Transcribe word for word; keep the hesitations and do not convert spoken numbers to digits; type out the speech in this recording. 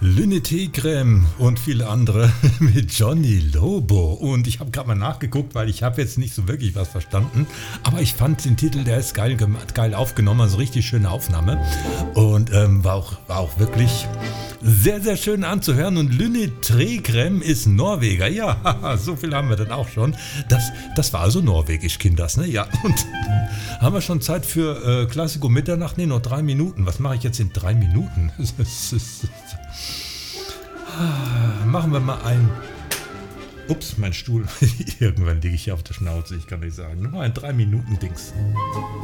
Lynne Teekrem und viele andere mit Johnny Lobo. Und ich habe gerade mal nachgeguckt, weil ich habe jetzt nicht so wirklich was verstanden. Aber ich fand den Titel, der ist geil, geil aufgenommen, also richtig schöne Aufnahme. Und ähm, war, auch, war auch wirklich sehr, sehr schön anzuhören. Und Lynne Teekrem ist Norweger. Ja, so viel haben wir dann auch schon. Das, das war also norwegisch, Kinders, ne? Ja, und haben wir schon Zeit für äh, Klassik um Mitternacht? Ne, noch drei Minuten. Was mache ich jetzt in drei Minuten? Machen wir mal ein... Ups, mein Stuhl. Irgendwann liege ich hier auf der Schnauze, ich kann nicht sagen. Nur ein drei Minuten Dings.